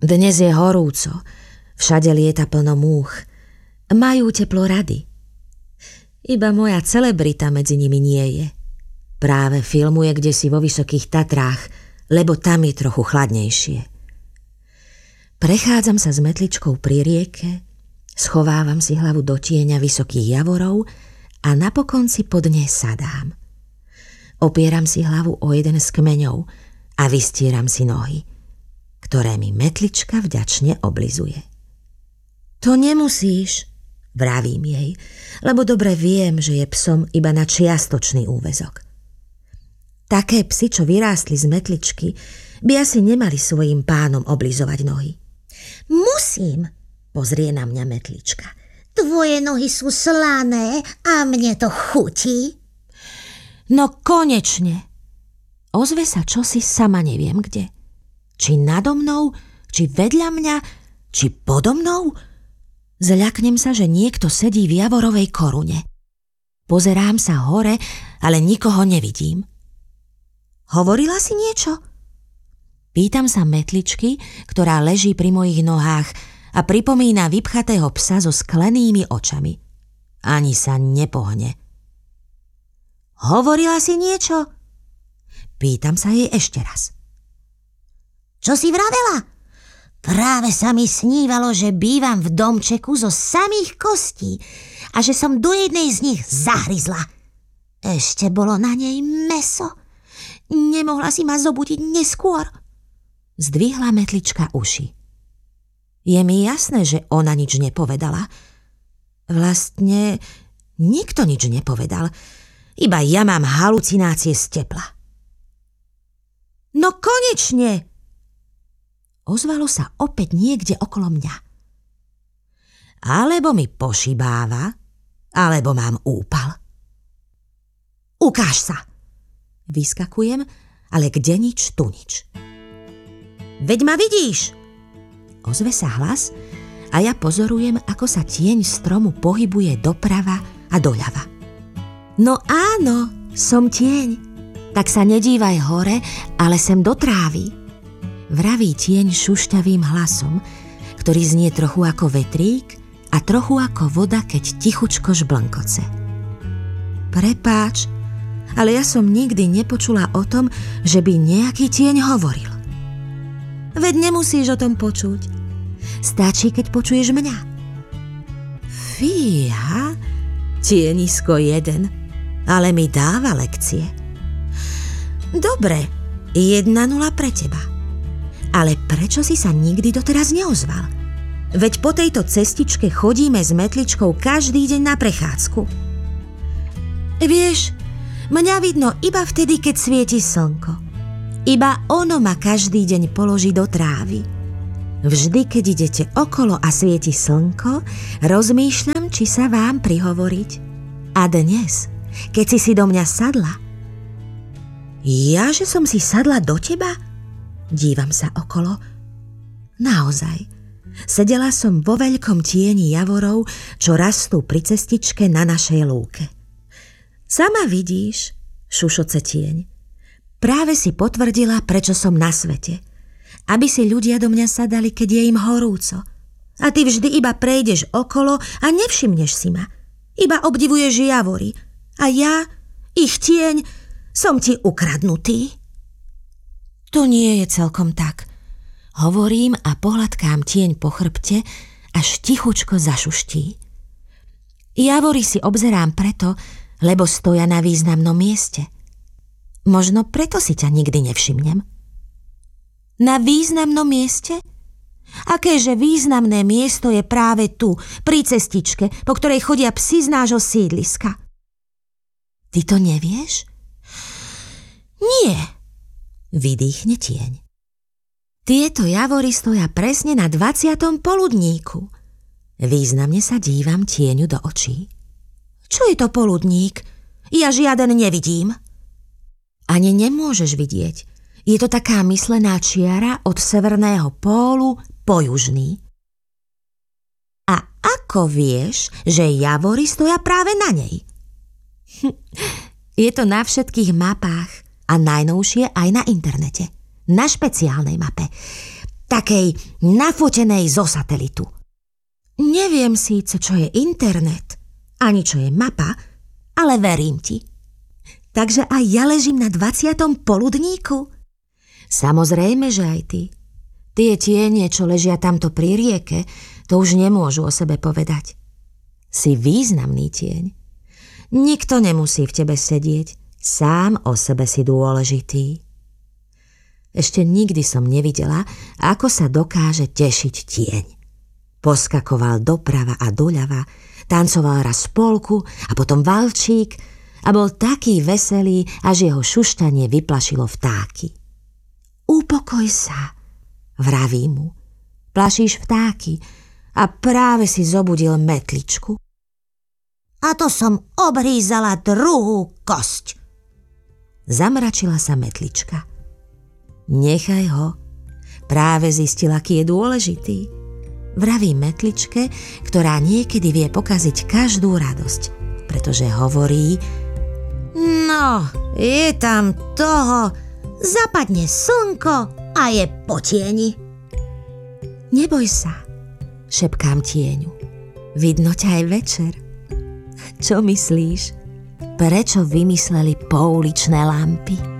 Dnes je horúco, všade lieta plno múch. Majú teplo rady. Iba moja celebrita medzi nimi nie je. Práve filmuje kdesi vo Vysokých Tatrách, lebo tam je trochu chladnejšie. Prechádzam sa s metličkou pri rieke, schovávam si hlavu do tieňa vysokých javorov a napokon si pod ne sadám. Opieram si hlavu o jeden z kmeňov a vystieram si nohy, ktoré mi metlička vďačne oblizuje. To nemusíš, vravím jej, lebo dobre viem, že je psom iba na čiastočný úväzok. Také psi, čo vyrástli z metličky, by asi nemali svojim pánom oblizovať nohy. Musím, pozrie na mňa metlička. Tvoje nohy sú slané a mne to chutí. No konečne. Ozve sa čosi, sama neviem kde. Či nado mnou, či vedľa mňa, či podo mnou. Zľaknem sa, že niekto sedí v javorovej korune. Pozerám sa hore, ale nikoho nevidím. Hovorila si niečo? Pýtam sa metličky, ktorá leží pri mojich nohách a pripomína vypchatého psa so sklenými očami. Ani sa nepohne. Hovorila si niečo? Pýtam sa jej ešte raz. Čo si vravela? Práve sa mi snívalo, že bývam v domčeku zo samých kostí a že som do jednej z nich zahryzla. Ešte bolo na nej mäso. Nemohla si ma zobudiť neskôr. Zdvihla metlička uši. Je mi jasné, že ona nič nepovedala. Vlastne nikto nič nepovedal. Iba ja mám halucinácie z tepla. No konečne! Ozvalo sa opäť niekde okolo mňa. Alebo mi pošibáva, alebo mám úpal. Ukáž sa! Vyskakujem, ale kde nič, tu nič. Veď ma vidíš! Ozve sa hlas a ja pozorujem, ako sa tieň stromu pohybuje doprava a doľava. No áno, som tieň. Tak sa nedívaj hore, ale sem do trávy. Vraví tieň šušťavým hlasom, ktorý znie trochu ako vetrík a trochu ako voda, keď tichučko žblnkoce. Prepáč, ale ja som nikdy nepočula o tom, že by nejaký tieň hovoril. Veď nemusíš o tom počuť. Stačí, keď počuješ mňa. Fíha, tienisko jeden, ale mi dáva lekcie. Dobre, 1-0 pre teba. Ale prečo si sa nikdy doteraz neozval? Veď po tejto cestičke chodíme s metličkou každý deň na prechádzku. Vieš, mňa vidno iba vtedy, keď svieti slnko. Iba ono ma každý deň položí do trávy. Vždy, keď idete okolo a svieti slnko, rozmýšľam, či sa vám prihovoriť. A dnes, keď si do mňa sadla. Ja, že som si sadla do teba? Dívam sa okolo. Naozaj, sedela som vo veľkom tieni javorov, čo rastú pri cestičke na našej lúke. Sama vidíš, šušoce tieň. Práve si potvrdila, prečo som na svete. Aby si ľudia do mňa sadali, keď je im horúco. A ty vždy iba prejdeš okolo a nevšimneš si ma. Iba obdivuješ javory. A ja, ich tieň, som ti ukradnutý. To nie je celkom tak. Hovorím a pohľadkám tieň po chrbte, až tichučko zašuští. Javory si obzerám preto, lebo stoja na významnom mieste. Možno preto si ťa nikdy nevšimnem. Na významnom mieste? Akéže významné miesto je práve tu, pri cestičke, po ktorej chodia psi z nášho sídliska. Ty to nevieš? Nie, vydýchne tieň. Tieto javory stoja presne na 20. poludníku. Významne sa dívam tieňu do očí. Čo je to poludník? Ja žiaden nevidím. Ani nemôžeš vidieť. Je to taká myslená čiara od severného pólu po južný. A ako vieš, že javory stoja práve na nej? Je to na všetkých mapách a najnovšie aj na internete. Na špeciálnej mape. takej nafotenej zo satelitu. Neviem síce, čo je internet, ani čo je mapa, ale verím ti. Takže aj ja ležím na 20. poludníku? Samozrejme, že aj ty. Tie tiene, čo ležia tamto pri rieke, to už nemôžu o sebe povedať. Si významný tieň. Nikto nemusí v tebe sedieť, sám o sebe si dôležitý. Ešte nikdy som nevidela, ako sa dokáže tešiť tieň. Poskakoval doprava a doľava, tancoval raz spolku a potom valčík a bol taký veselý, až jeho šuštanie vyplašilo vtáky. Upokoj sa, vraví mu. Plašíš vtáky a práve si zobudil metličku. A to som obhrízala druhú kosť. Zamračila sa metlička. Nechaj ho, práve zistil, aký je dôležitý. Vraví metličke, ktorá niekedy vie pokaziť každú radosť, pretože hovorí: no, je tam toho, zapadne slnko a je po tieni. Neboj sa, šepkám tieňu. Vidno ťa aj večer. Čo myslíš? Prečo vymysleli pouličné lampy?